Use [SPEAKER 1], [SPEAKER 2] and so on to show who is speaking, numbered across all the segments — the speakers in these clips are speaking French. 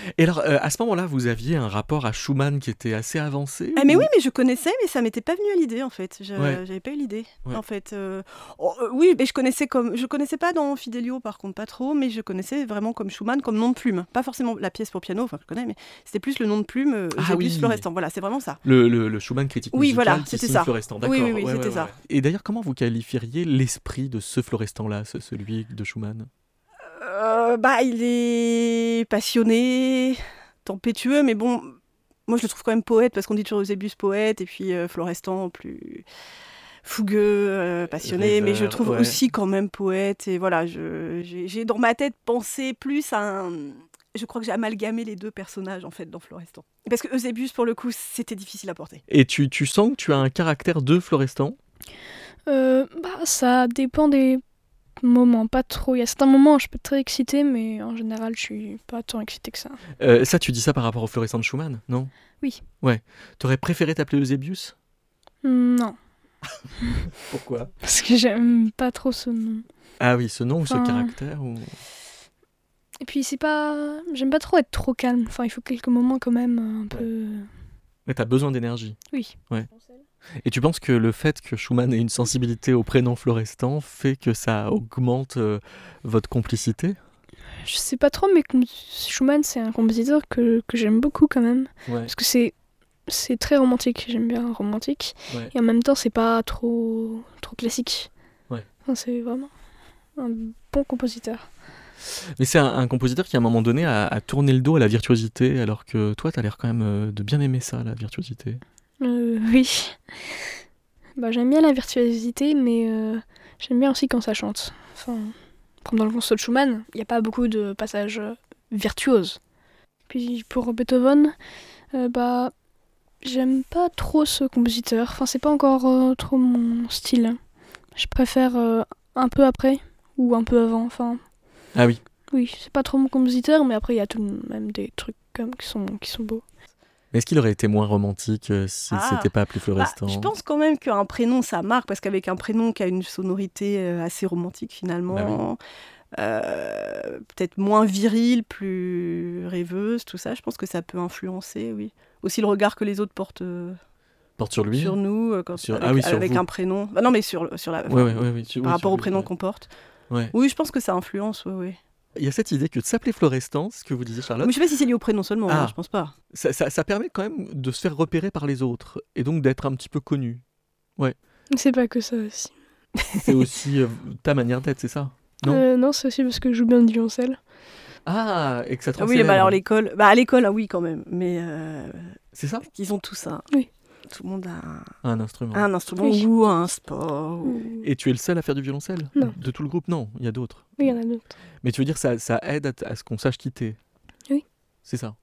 [SPEAKER 1] Et alors, à ce moment-là, vous aviez un rapport à Schumann qui était assez avancé
[SPEAKER 2] Ah mais
[SPEAKER 1] ou...
[SPEAKER 2] oui, mais je connaissais, mais ça m'était pas venu à l'idée en fait.
[SPEAKER 1] Ouais,
[SPEAKER 2] J'avais pas eu l'idée
[SPEAKER 1] ouais.
[SPEAKER 2] en fait. Oui, mais je connaissais pas dans Fidelio par contre pas trop, mais je connaissais vraiment comme Schumann comme nom de plume. Pas forcément la pièce pour piano, enfin je connais, mais c'était plus le nom de plume
[SPEAKER 1] Ah
[SPEAKER 2] Eusebius
[SPEAKER 1] oui,
[SPEAKER 2] Florestan. Voilà, c'est vraiment ça.
[SPEAKER 1] le Schumann critique
[SPEAKER 2] Oui, voilà,
[SPEAKER 1] musical qui
[SPEAKER 2] c'était
[SPEAKER 1] signe
[SPEAKER 2] ça.
[SPEAKER 1] Florestan,
[SPEAKER 2] Oui, oui,
[SPEAKER 1] d'accord.
[SPEAKER 2] oui,
[SPEAKER 1] Ouais, ouais,
[SPEAKER 2] c'était
[SPEAKER 1] ouais,
[SPEAKER 2] ça.
[SPEAKER 1] ouais. Et d'ailleurs, comment vous qualifieriez l'esprit de ce Florestan-là, celui de Schumann?
[SPEAKER 2] Il est passionné, tempétueux, mais bon, moi je le trouve quand même poète parce qu'on dit toujours Eusebius poète et puis Florestan plus fougueux, passionné, mais je le
[SPEAKER 1] Rêveur,
[SPEAKER 2] trouve
[SPEAKER 1] ouais.
[SPEAKER 2] aussi quand même poète. Et voilà, j'ai dans ma tête pensé plus à un. Je crois que j'ai amalgamé les deux personnages en fait dans Florestan. Parce que Eusebius, pour le coup, c'était difficile à porter.
[SPEAKER 1] Et tu sens que tu as un caractère de Florestan?
[SPEAKER 3] Ça dépend des moments, pas trop. Il y a certains moments où je peux être très excitée, mais en général, je suis pas tant excitée que ça.
[SPEAKER 1] Ça, tu dis ça par rapport au Florestan de Schumann, non?
[SPEAKER 3] Oui.
[SPEAKER 1] Ouais. T'aurais préféré t'appeler Eusebius?
[SPEAKER 3] Non,
[SPEAKER 1] Pourquoi?
[SPEAKER 3] parce que j'aime pas trop ce nom.
[SPEAKER 1] Ah oui, ce nom ou ce
[SPEAKER 3] Enfin,
[SPEAKER 1] caractère ou...
[SPEAKER 3] Et puis c'est pas... J'aime pas trop être trop calme. Enfin, il faut quelques moments quand même un peu...
[SPEAKER 1] Mais t'as besoin d'énergie.
[SPEAKER 3] Oui.
[SPEAKER 1] Ouais. Et tu penses que le fait que Schumann ait une sensibilité au prénom Florestan fait que ça augmente votre complicité?
[SPEAKER 3] Je sais pas trop, mais Schumann, c'est un compositeur que j'aime beaucoup quand même.
[SPEAKER 1] Ouais.
[SPEAKER 3] Parce que c'est très romantique. J'aime bien le romantique.
[SPEAKER 1] Ouais.
[SPEAKER 3] Et en même temps, c'est pas trop classique.
[SPEAKER 1] Ouais.
[SPEAKER 3] Enfin, c'est vraiment un bon compositeur.
[SPEAKER 1] Mais c'est un compositeur qui à un moment donné a tourné le dos à la virtuosité, alors que toi t'as l'air quand même de bien aimer ça, la virtuosité.
[SPEAKER 3] Oui. J'aime bien la virtuosité, mais j'aime bien aussi quand ça chante. Enfin, comme dans le concerto de Schumann, il n'y a pas beaucoup de passages virtuoses. Puis pour Beethoven, j'aime pas trop ce compositeur. Enfin, c'est pas encore trop mon style. Je préfère un peu après ou un peu avant. Enfin,
[SPEAKER 1] Ah oui.
[SPEAKER 3] oui, c'est pas trop mon compositeur, mais après il y a tout de même des trucs comme qui sont beaux.
[SPEAKER 1] Mais est-ce qu'il aurait été moins romantique s'il s'était pas appelé Florestan?
[SPEAKER 2] Je pense quand même qu'un prénom, ça marque, parce qu'avec un prénom qui a une sonorité assez romantique finalement, peut-être moins virile, plus rêveuse, tout ça, je pense que ça peut influencer, oui. Aussi le regard que les autres portent
[SPEAKER 1] Porte sur lui?
[SPEAKER 2] sur nous,
[SPEAKER 1] Sur
[SPEAKER 2] avec
[SPEAKER 1] vous.
[SPEAKER 2] un prénom. Non, mais sur la,
[SPEAKER 1] Ouais,
[SPEAKER 2] par rapport au prénom qu'on porte.
[SPEAKER 1] Ouais.
[SPEAKER 2] Oui, je pense que ça influence, oui.
[SPEAKER 1] Il y a cette idée que de s'appeler Florestan, ce que vous disiez Charlotte,
[SPEAKER 2] Mais je sais pas si c'est lié au prénom seulement, je pense pas.
[SPEAKER 1] ça permet quand même de se faire repérer par les autres, et donc d'être un petit peu connu. Ouais.
[SPEAKER 3] C'est pas que ça aussi.
[SPEAKER 1] C'est aussi ta manière d'être, c'est ça? Non
[SPEAKER 3] Non, c'est aussi parce que je joue bien du violoncelle.
[SPEAKER 1] Ah, et que ça
[SPEAKER 2] Ah
[SPEAKER 1] transcèle.
[SPEAKER 2] oui, alors l'école, à l'école, oui quand même, mais
[SPEAKER 1] C'est ça?
[SPEAKER 2] ils ont tout ça.
[SPEAKER 3] Oui.
[SPEAKER 2] Tout le monde a
[SPEAKER 1] Un instrument.
[SPEAKER 2] un instrument
[SPEAKER 3] Oui.
[SPEAKER 2] ou un sport.
[SPEAKER 1] Et tu es le seul à faire du violoncelle?
[SPEAKER 3] Non.
[SPEAKER 1] De tout le groupe? Non, il y a d'autres.
[SPEAKER 3] Oui, il y en a d'autres.
[SPEAKER 1] Mais tu veux dire ça aide à ce qu'on sache quitter?
[SPEAKER 3] Oui.
[SPEAKER 1] C'est ça.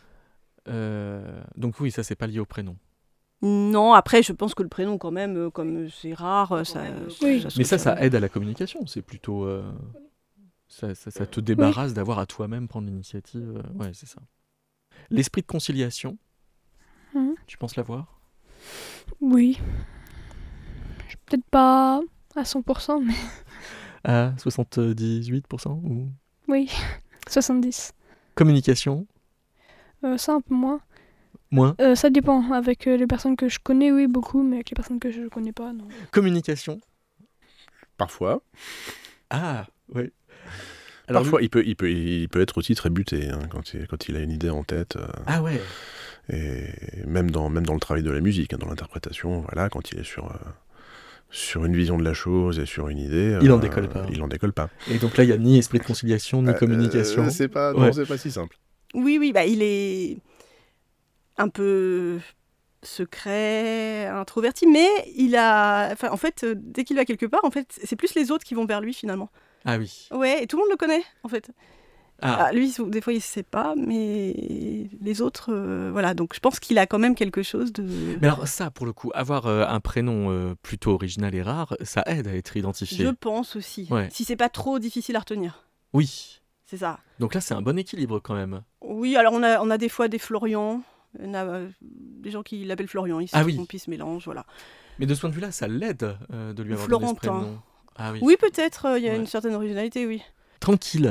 [SPEAKER 1] Donc oui, ça c'est pas lié au prénom.
[SPEAKER 2] Non, après, je pense que le prénom, quand même, comme c'est rare, ça.
[SPEAKER 3] Oui.
[SPEAKER 1] Mais ça aide à la communication. C'est plutôt. Ça te débarrasse d'avoir à toi-même prendre l'initiative. Ouais, c'est ça. L'esprit de conciliation, tu penses l'avoir?
[SPEAKER 3] Oui. Peut-être pas à 100%, mais
[SPEAKER 1] À 78% ou...
[SPEAKER 3] oui, 70.
[SPEAKER 1] Communication,
[SPEAKER 3] Ça, un peu moins.
[SPEAKER 1] moins.
[SPEAKER 3] Ça dépend. Avec les personnes que je connais, oui, beaucoup, mais avec les personnes que je connais pas, non.
[SPEAKER 1] Communication.
[SPEAKER 4] Parfois.
[SPEAKER 1] Ah, oui. Alors,
[SPEAKER 4] Parfois, il peut être aussi très buté quand il a une idée en tête.
[SPEAKER 1] Ah ouais.
[SPEAKER 4] Et même dans le travail de la musique, dans l'interprétation, voilà, quand il est sur une vision de la chose et sur une idée,
[SPEAKER 1] Il en décolle pas.
[SPEAKER 4] Il en décolle pas.
[SPEAKER 1] Et donc là, il n'y a ni esprit de conciliation, ni communication.
[SPEAKER 4] C'est pas si simple.
[SPEAKER 2] Oui, il est un peu secret, introverti, mais en fait, dès qu'il va quelque part, en fait, c'est plus les autres qui vont vers lui finalement.
[SPEAKER 1] Ah oui.
[SPEAKER 2] Ouais, et tout le monde le connaît en fait.
[SPEAKER 1] Ah.
[SPEAKER 2] Lui, des fois, il ne sait pas, mais les autres, voilà. Donc, je pense qu'il a quand même quelque chose de.
[SPEAKER 1] Mais alors ça, pour le coup, avoir un prénom plutôt original et rare, ça aide à être identifié.
[SPEAKER 2] Je pense aussi.
[SPEAKER 1] Ouais.
[SPEAKER 2] Si c'est pas trop difficile à retenir.
[SPEAKER 1] Oui.
[SPEAKER 2] C'est ça.
[SPEAKER 1] Donc là, c'est un bon équilibre quand même.
[SPEAKER 2] Oui, alors on a des fois des Florian. On a des gens qui l'appellent Florian. Ils se trompent, ils se mélangent, voilà.
[SPEAKER 1] Mais de ce point de vue-là, ça l'aide de lui avoir donné ce prénom. Ah oui.
[SPEAKER 2] Oui, peut-être. Il y a une certaine originalité, oui.
[SPEAKER 1] Tranquille.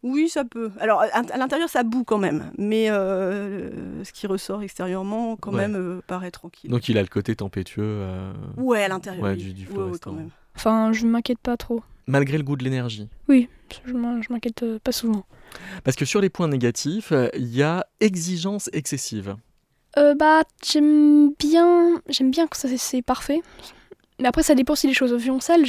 [SPEAKER 2] Oui, ça peut. Alors, à l'intérieur, ça boue quand même. Mais ce qui ressort extérieurement, quand même, paraît tranquille.
[SPEAKER 1] Donc, il a le côté tempétueux.
[SPEAKER 2] Ouais, à l'intérieur,
[SPEAKER 1] ouais,
[SPEAKER 2] oui.
[SPEAKER 1] du
[SPEAKER 2] Ouais,
[SPEAKER 1] Florestan.
[SPEAKER 2] quand même.
[SPEAKER 3] Enfin, je m'inquiète pas trop.
[SPEAKER 1] Malgré le goût de l'énergie.
[SPEAKER 3] Oui, je m'inquiète pas souvent.
[SPEAKER 1] Parce que sur les points négatifs, il y a exigence excessive.
[SPEAKER 3] J'aime bien quand c'est parfait. Mais après, ça dépend si les choses violoncelles,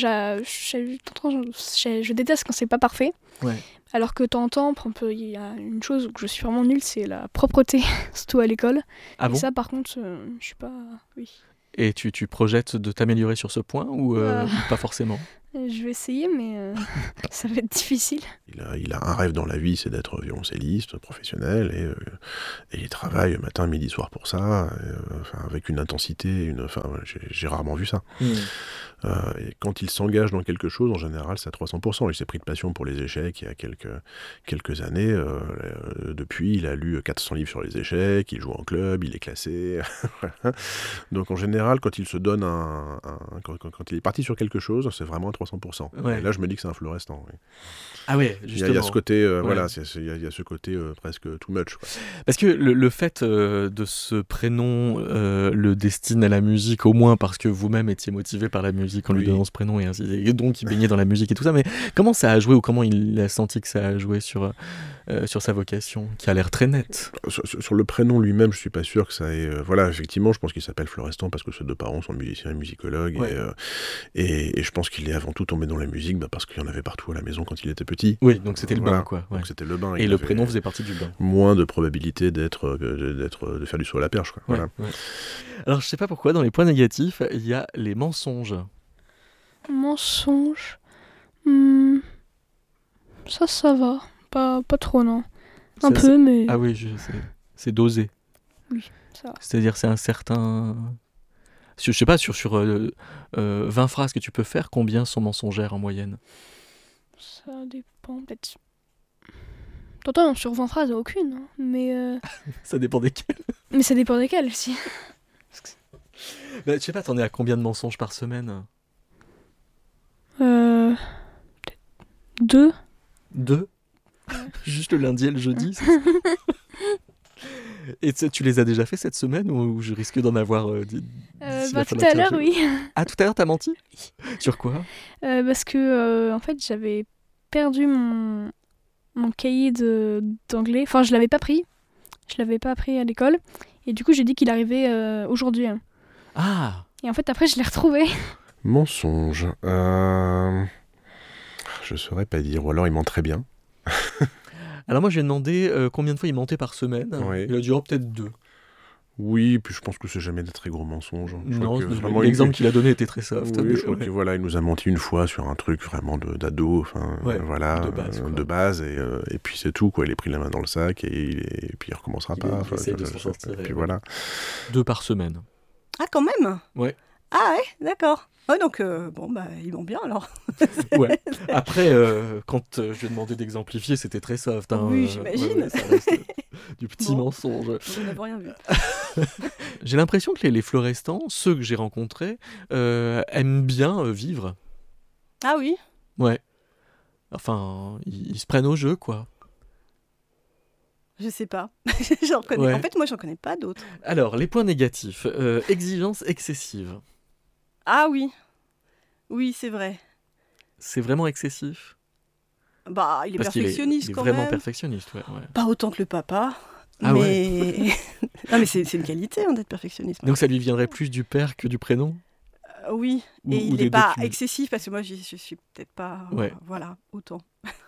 [SPEAKER 3] je déteste quand c'est pas parfait.
[SPEAKER 1] Ouais.
[SPEAKER 3] Alors que de temps en temps, par exemple, il y a une chose où je suis vraiment nulle, c'est la propreté, surtout à l'école.
[SPEAKER 1] Ah
[SPEAKER 3] et
[SPEAKER 1] bon ?
[SPEAKER 3] ça, par contre, je suis pas... Oui.
[SPEAKER 1] Et tu projettes de t'améliorer sur ce point ou pas forcément ?
[SPEAKER 3] Je vais essayer, mais ça va être difficile.
[SPEAKER 4] Il a un rêve dans la vie, c'est d'être violoncelliste professionnel, et il travaille matin, midi, soir pour ça, avec une intensité, j'ai rarement vu ça. Et quand il s'engage dans quelque chose, en général, c'est à 300%. Il s'est pris de passion pour les échecs il y a quelques années. Depuis, il a lu 400 livres sur les échecs, il joue en club, il est classé. Donc en général, quand il se donne quand il est parti sur quelque chose, c'est vraiment à 300%.
[SPEAKER 1] Ouais.
[SPEAKER 4] Et là, je me dis que c'est un Florestan. Oui.
[SPEAKER 1] Ah ouais, justement.
[SPEAKER 4] Il y a ce côté,
[SPEAKER 1] Ouais.
[SPEAKER 4] voilà, il y a ce côté presque too much, quoi.
[SPEAKER 1] Parce que le fait de ce prénom le destine à la musique, au moins parce que vous-même étiez motivé par la musique en lui
[SPEAKER 4] Oui.
[SPEAKER 1] donnant ce prénom, et donc il baignait dans la musique et tout ça, mais comment ça a joué ou comment il a senti que ça a joué sur sa vocation, qui a l'air très nette?
[SPEAKER 4] Sur le prénom lui-même, je suis pas sûr que ça ait... voilà, effectivement, je pense qu'il s'appelle Florestan parce que ses deux parents sont musiciens et musicologues,
[SPEAKER 1] Ouais.
[SPEAKER 4] et je pense qu'il est avant tout tombé dans la musique parce qu'il y en avait partout à la maison quand il était petit.
[SPEAKER 1] Oui, donc c'était le
[SPEAKER 4] Voilà.
[SPEAKER 1] bain, quoi. Ouais.
[SPEAKER 4] Donc c'était le bain.
[SPEAKER 1] Et
[SPEAKER 4] il
[SPEAKER 1] le
[SPEAKER 4] avait
[SPEAKER 1] prénom faisait partie du bain.
[SPEAKER 4] moins de probabilité de faire du saut à la perche, quoi.
[SPEAKER 1] Ouais,
[SPEAKER 4] Voilà.
[SPEAKER 1] ouais. Alors je sais pas pourquoi, dans les points négatifs, il y a les mensonges.
[SPEAKER 3] Mensonge. Ça va. Pas trop, non. Un
[SPEAKER 1] Ça,
[SPEAKER 3] peu, mais...
[SPEAKER 1] Ah oui, c'est dosé.
[SPEAKER 3] Oui, ça va.
[SPEAKER 1] C'est-à-dire c'est un certain... Je sais pas, sur 20 phrases que tu peux faire, combien sont mensongères en moyenne?
[SPEAKER 3] Ça dépend, peut-être. T'entends, sur 20 phrases, aucune. Hein. Mais
[SPEAKER 1] Ça dépend desquelles.
[SPEAKER 3] ça dépend desquelles, aussi.
[SPEAKER 1] Bah, je sais pas, t'en es à combien de mensonges par semaine?
[SPEAKER 3] Peut-être 2.
[SPEAKER 1] 2? Juste le lundi et le jeudi, c'est ça? Et tu les as déjà fait cette semaine ou je risque d'en avoir d'ici la fin
[SPEAKER 3] Tout
[SPEAKER 1] de la
[SPEAKER 3] à l'heure,
[SPEAKER 1] quinzaine?
[SPEAKER 3] oui.
[SPEAKER 1] Ah, tout à l'heure, t'as menti? Sur quoi?
[SPEAKER 3] Parce que, en fait, j'avais perdu mon cahier d'anglais. Enfin, je l'avais pas pris. Je l'avais pas pris à l'école. Et du coup, j'ai dit qu'il arrivait aujourd'hui.
[SPEAKER 1] Ah!
[SPEAKER 3] Et en fait, après, je l'ai retrouvé.
[SPEAKER 4] Mensonge. Je saurais pas dire, ou alors il ment très bien.
[SPEAKER 1] Alors moi, je lui ai demandé combien de fois il mentait par semaine.
[SPEAKER 4] Ouais.
[SPEAKER 1] Il a dit, oh, peut-être 2.
[SPEAKER 4] Oui, puis je pense que c'est jamais des très gros mensonges. Je crois
[SPEAKER 1] Non,
[SPEAKER 4] que vraiment,
[SPEAKER 1] l'exemple qu'il a donné était très soft.
[SPEAKER 4] Oui,
[SPEAKER 1] mais
[SPEAKER 4] je crois
[SPEAKER 1] ouais.
[SPEAKER 4] que voilà, il nous a menti une fois sur un truc vraiment d'ado,
[SPEAKER 1] Ouais,
[SPEAKER 4] voilà,
[SPEAKER 1] de base, quoi.
[SPEAKER 4] et puis c'est tout, quoi. Il est pris la main dans le sac et puis il recommencera pas.
[SPEAKER 1] Il essaie de s'en sortir.
[SPEAKER 4] Et puis voilà.
[SPEAKER 1] 2 par semaine.
[SPEAKER 2] Ah, quand même?
[SPEAKER 1] Ouais.
[SPEAKER 2] Ah ouais, d'accord. Ah, donc, bon, bah, ils vont bien, alors.
[SPEAKER 1] Ouais. Après, quand je lui ai demandé d'exemplifier, c'était très soft. Hein.
[SPEAKER 2] Oui, j'imagine.
[SPEAKER 1] Ça reste du petit
[SPEAKER 2] Bon.
[SPEAKER 1] mensonge.
[SPEAKER 2] On n'a rien vu.
[SPEAKER 1] J'ai l'impression que les Florestans, ceux que j'ai rencontrés, aiment bien vivre.
[SPEAKER 2] Ah oui?
[SPEAKER 1] Ouais. Enfin, ils se prennent au jeu, quoi.
[SPEAKER 2] Je sais pas. J'en connais.
[SPEAKER 1] Ouais.
[SPEAKER 2] En fait, moi, j'en connais pas d'autres.
[SPEAKER 1] Alors, les points négatifs. Exigence excessive.
[SPEAKER 2] Ah oui. Oui, c'est vrai.
[SPEAKER 1] C'est vraiment excessif.
[SPEAKER 2] Bah, il est
[SPEAKER 1] Parce qu'il
[SPEAKER 2] perfectionniste
[SPEAKER 1] il est
[SPEAKER 2] quand
[SPEAKER 1] vraiment
[SPEAKER 2] même.
[SPEAKER 1] perfectionniste, ouais.
[SPEAKER 2] Pas autant que le papa.
[SPEAKER 1] Ah
[SPEAKER 2] mais... non, mais c'est une qualité d'être perfectionniste.
[SPEAKER 1] Donc ça lui viendrait plus du père que du prénom?
[SPEAKER 2] Oui,
[SPEAKER 1] Ou
[SPEAKER 2] et il
[SPEAKER 1] des
[SPEAKER 2] n'est pas
[SPEAKER 1] deux cumulés.
[SPEAKER 2] excessif parce que moi, je suis peut-être pas.
[SPEAKER 1] Ouais.
[SPEAKER 2] Voilà, autant.